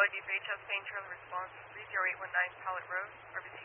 BHS St. Charlie response 30819 Pallet Road, RBC